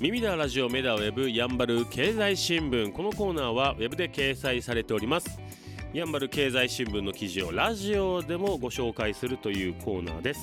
耳ではラジオ、目ではウェブ、やんばる経済新聞。このコーナーはウェブで掲載されております。やんばる経済新聞の記事をラジオでもご紹介するというコーナーです。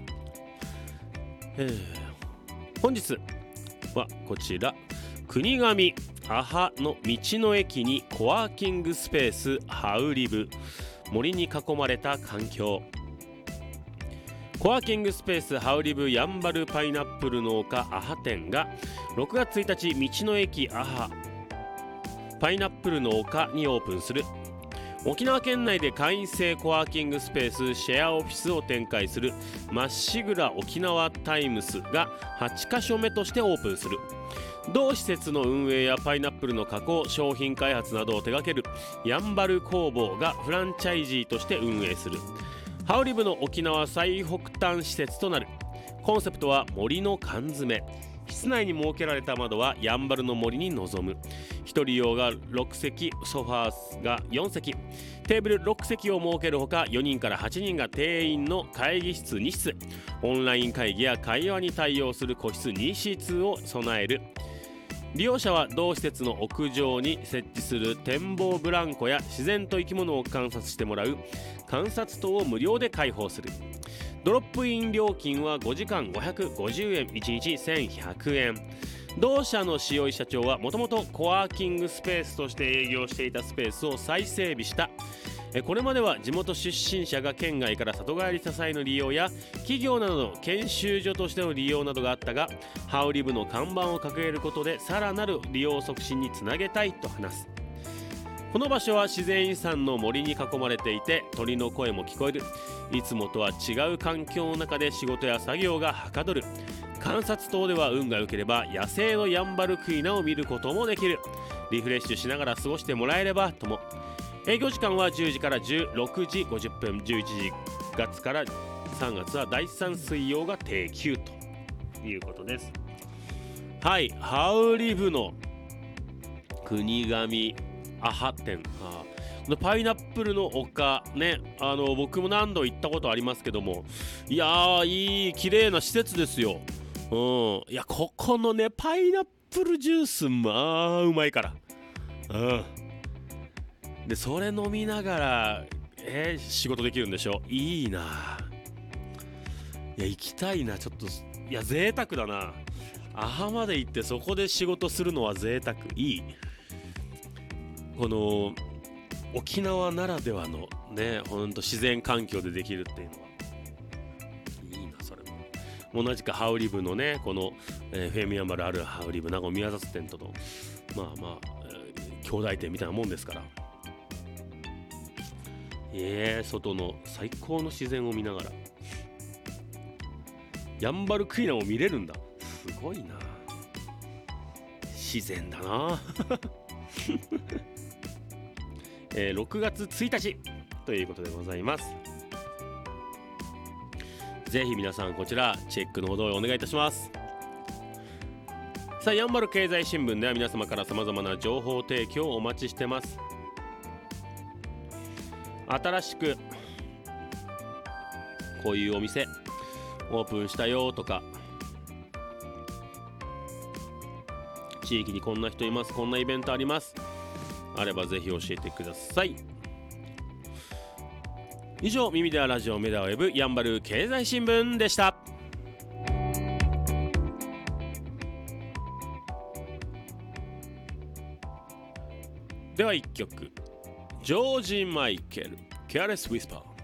本日はこちら、国頭阿波の道の駅にコワーキングスペースハウリブ、森に囲まれた環境。コワーキングスペースハウリブやんばるパイナップルの丘阿波店が6月1日、道の駅阿波パイナップルの丘にオープンする。沖縄県内で会員制コワーキングスペースシェアオフィスを展開するまっしぐら沖縄タイムスが8カ所目としてオープンする。同施設の運営やパイナップルの加工、商品開発などを手掛けるやんばる工房がフランチャイジーとして運営するハウリブの沖縄最北端施設となる。コンセプトは森の缶詰。室内に設けられた窓はやんばるの森に臨む。1人用が6席、ソファーが4席、テーブル6席を設けるほか、4人から8人が定員の会議室2室、オンライン会議や会話に対応する個室2室を備える。利用者は同施設の屋上に設置する展望ブランコや自然と生き物を観察してもらう観察棟を無料で開放する。ドロップイン料金は5時間550円、1日1100円。同社の塩井社長はもともとコワーキングスペースとして営業していたスペースを再整備した。これまでは地元出身者が県外から里帰り支えの利用や企業などの研修所としての利用などがあったが、ハウリブの看板を掲げることでさらなる利用促進につなげたいと話す。この場所は自然遺産の森に囲まれていて、鳥の声も聞こえる。いつもとは違う環境の中で仕事や作業がはかどる。観察棟では運が良ければ野生のやんばるクイナを見ることもできる。リフレッシュしながら過ごしてもらえればとも。営業時間は10時から16時50分、11月から3月は第3水曜が定休ということです。はい、ハウリブの国頭阿波店、パイナップルの丘ね、僕も何度行ったことありますけども、いやー、いい綺麗な施設ですよ。いや、ここのねパイナップルジュースまあうまいから、でそれ飲みながら仕事できるんでしょ。いいな。いや行きたいな。ちょっといや贅沢だな。阿波まで行ってそこで仕事するのは贅沢。いい。この沖縄ならではのね、ほんと自然環境でできるっていうのはいいな。それも同じくハウリブのね、この、フェミヤンバルあるハウリブ名古屋宮里店との兄弟店みたいなもんですから、外の最高の自然を見ながらやんばるクイナを見れるんだ。すごいな。自然だな6月1日ということでございます。ぜひ皆さんこちらチェックのほどお願いいたします。さあ、やんばる経済新聞では皆様から様々な情報提供をお待ちしてます。新しくこういうお店オープンしたよとか、地域にこんな人います、こんなイベントありますあればぜひ教えてください。以上、耳ではラジオ、目ではウェブ、やんばる経済新聞でした。では1曲、ジョージ・マイケル、ケアレス・ウィスパー。